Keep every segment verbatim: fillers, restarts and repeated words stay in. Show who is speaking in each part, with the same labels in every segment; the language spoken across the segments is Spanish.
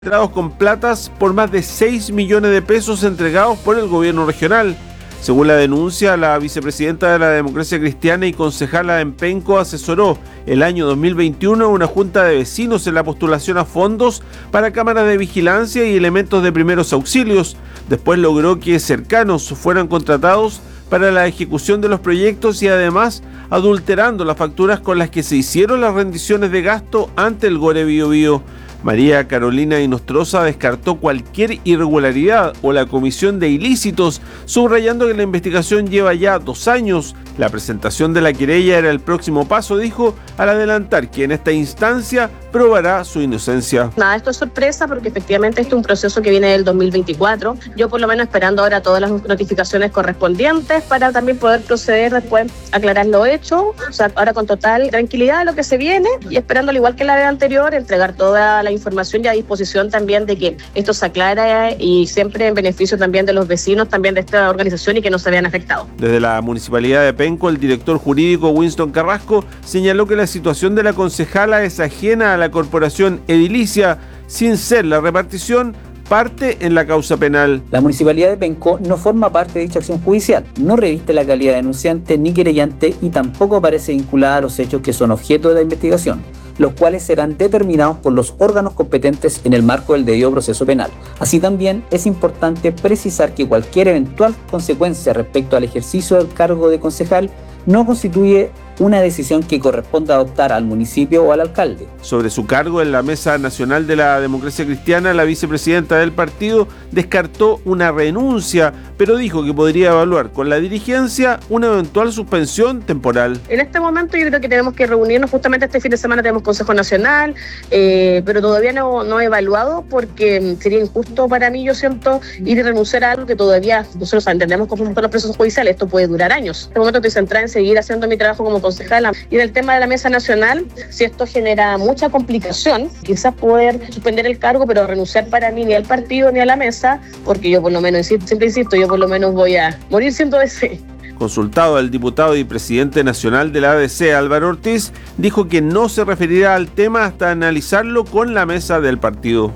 Speaker 1: con platas por más de seis millones de pesos entregados por el gobierno regional. Según la denuncia, la vicepresidenta de la Democracia Cristiana y concejala en Penco asesoró el año dos mil veintiuno a una junta de vecinos en la postulación a fondos para cámaras de vigilancia y elementos de primeros auxilios. Después logró que cercanos fueran contratados para la ejecución de los proyectos y además adulterando las facturas con las que se hicieron las rendiciones de gasto ante el Gore Bio Bio. María Carolina Inostroza descartó cualquier irregularidad o la comisión de ilícitos, subrayando que la investigación lleva ya dos años. La presentación de la querella era el próximo paso, dijo, al adelantar que en esta instancia probará su inocencia.
Speaker 2: Nada, esto es sorpresa porque efectivamente este es un proceso que viene del dos mil veinticuatro. Yo por lo menos esperando ahora todas las notificaciones correspondientes para también poder proceder después a aclarar lo hecho. O sea, ahora con total tranquilidad de lo que se viene y esperando, al igual que la vez anterior, entregar toda la información y a disposición también de que esto se aclare y siempre en beneficio también de los vecinos también de esta organización y que no se vean afectados.
Speaker 1: Desde la Municipalidad de Penco, el director jurídico Winston Carrasco señaló que la situación de la concejala es ajena a la corporación edilicia, sin ser la repartición parte en la causa penal.
Speaker 3: La Municipalidad de Penco no forma parte de dicha acción judicial, no reviste la calidad de denunciante ni querellante y tampoco aparece vinculada a los hechos que son objeto de la investigación, los cuales serán determinados por los órganos competentes en el marco del debido proceso penal. Así también es importante precisar que cualquier eventual consecuencia respecto al ejercicio del cargo de concejal no constituye una decisión que corresponda adoptar al municipio o al alcalde.
Speaker 1: Sobre su cargo en la Mesa Nacional de la Democracia Cristiana, la vicepresidenta del partido descartó una renuncia, pero dijo que podría evaluar con la dirigencia una eventual suspensión temporal.
Speaker 2: En este momento yo creo que tenemos que reunirnos, justamente este fin de semana tenemos Consejo Nacional, eh, pero todavía no, no he evaluado porque sería injusto para mí, yo siento, ir y renunciar a algo que todavía nosotros entendemos cómo son los procesos judiciales, esto puede durar años. En este momento estoy centrada en seguir haciendo mi trabajo como concejala. Y del tema de la Mesa Nacional, si esto genera mucha complicación, quizás poder suspender el cargo, pero renunciar para mí ni al partido ni a la mesa, porque yo por lo menos, siempre insisto, yo por lo menos voy a morir siendo de fe.
Speaker 1: Consultado, el diputado y presidente nacional de la A D C, Álvaro Ortiz, dijo que no se referirá al tema hasta analizarlo con la mesa del partido.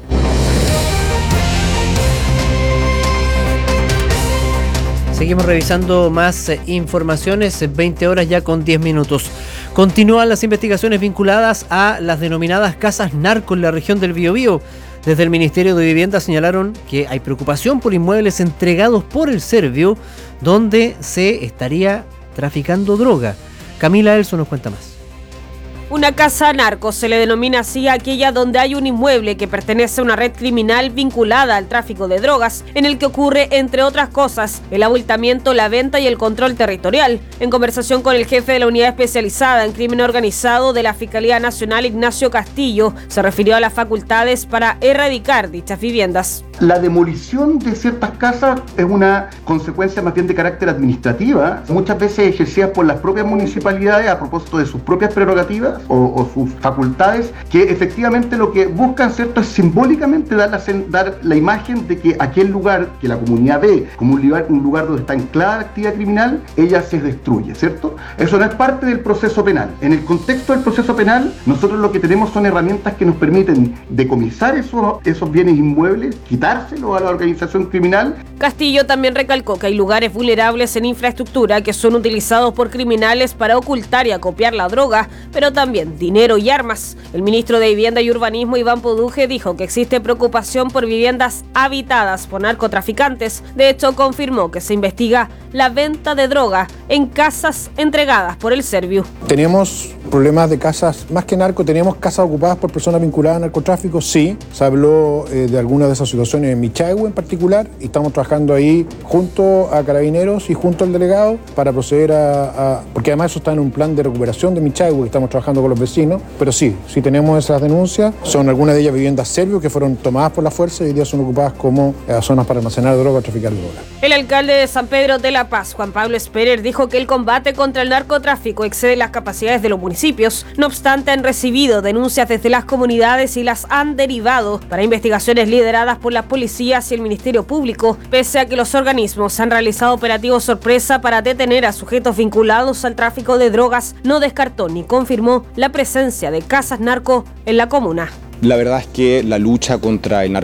Speaker 4: Seguimos revisando más eh, informaciones, veinte horas ya con diez minutos. Continúan las investigaciones vinculadas a las denominadas casas narco en la región del Biobío. Desde el Ministerio de Vivienda señalaron que hay preocupación por inmuebles entregados por el Servio, donde se estaría traficando droga. Camila Elso nos cuenta más.
Speaker 5: Una casa narco se le denomina así a aquella donde hay un inmueble que pertenece a una red criminal vinculada al tráfico de drogas, en el que ocurre, entre otras cosas, el abultamiento, la venta y el control territorial. En conversación con el jefe de la unidad especializada en crimen organizado de la Fiscalía Nacional, Ignacio Castillo, se refirió a las facultades para erradicar dichas viviendas.
Speaker 6: La demolición de ciertas casas es una consecuencia más bien de carácter administrativa, muchas veces ejercida por las propias municipalidades a propósito de sus propias prerrogativas o, o sus facultades, que efectivamente lo que buscan, ¿cierto?, es simbólicamente dar la, dar la imagen de que aquel lugar que la comunidad ve como un lugar, un lugar donde está anclada la actividad criminal, ella se destruye, ¿cierto? Eso no es parte del proceso penal. En el contexto del proceso penal, nosotros lo que tenemos son herramientas que nos permiten decomisar esos, esos bienes inmuebles, quitárselo a la organización criminal.
Speaker 5: Castillo también recalcó que hay lugares vulnerables en infraestructura que son utilizados por criminales para ocultar y acopiar la droga, pero también dinero y armas. El ministro de Vivienda y Urbanismo, Iván Poduje, dijo que existe preocupación por viviendas habitadas por narcotraficantes. De hecho, confirmó que se investiga la venta de droga en casas entregadas por el Servio.
Speaker 7: Tenemos problemas de casas, más que narco, teníamos casas ocupadas por personas vinculadas al narcotráfico, sí. Se habló eh, de algunas de esas situaciones en Michagüe en particular, y estamos trabajando ahí junto a Carabineros y junto al delegado para proceder a, a... porque además eso está en un plan de recuperación de Michagüe que estamos trabajando con los vecinos, pero sí, sí tenemos esas denuncias. Son algunas de ellas viviendas serbios que fueron tomadas por la fuerza y hoy día son ocupadas como eh, zonas para almacenar droga o traficar droga.
Speaker 5: El alcalde de San Pedro de la Paz, Juan Pablo Esperer, dijo que el combate contra el narcotráfico excede las capacidades de los municipios. No obstante, han recibido denuncias desde las comunidades y las han derivado para investigaciones lideradas por las policías y el Ministerio Público, pese a que los organismos han realizado operativos sorpresa para detener a sujetos vinculados al tráfico de drogas. No descartó ni confirmó la presencia de casas narco en la comuna.
Speaker 8: La verdad es que la lucha contra el narcotráfico